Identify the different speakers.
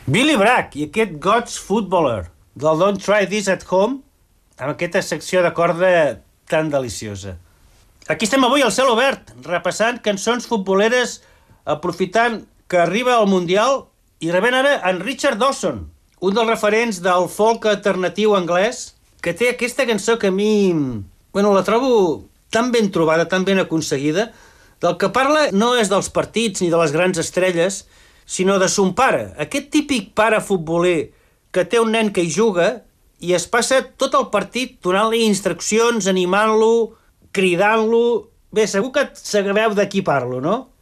Speaker 1: Billy Bragg i aquest God's Footballer del Don't Try This at Home, amb aquesta secció de corda tan deliciosa. Aquí estem avui al cel obert, repassant cançons futboleres, aprofitant que arriba al Mundial i rebent ara en Richard Dawson, un dels referents del folk alternatiu anglès, que té aquesta cançó que a mi... la trobo tan ben trobada, tan ben aconseguida. Del que parla no és dels partits ni de les grans estrelles, sinó de son pare, aquest típic pare futboler que té un nen que hi juga i es passa tot el partit donant-li instruccions, animant-lo, cridant-lo... Bé, segur que sabeu de qui parlo, no?